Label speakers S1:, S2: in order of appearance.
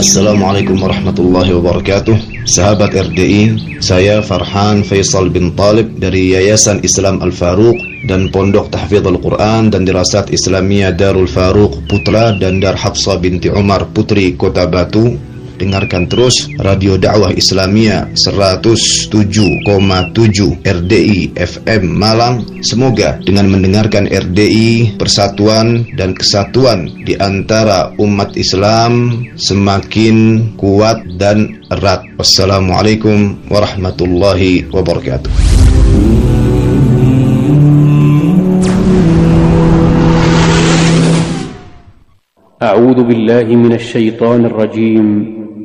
S1: Assalamualaikum warahmatullahi wabarakatuh. Sahabat RDI, saya Farhan Faisal bin Talib dari Yayasan Islam Al-Faruq dan Pondok Tahfidz Al-Quran dan Dirasat Islamiyah Darul Faruq Putra dan Dar Hafsah binti Umar Putri Kota Batu. Dengarkan terus Radio Dakwah Islamiyah 107,7 RDI FM Malang. Semoga dengan mendengarkan RDI, persatuan dan kesatuan di antara umat Islam semakin kuat dan erat. Wassalamualaikum warahmatullahi wabarakatuh.
S2: أعوذ بالله من الشيطان الرجيم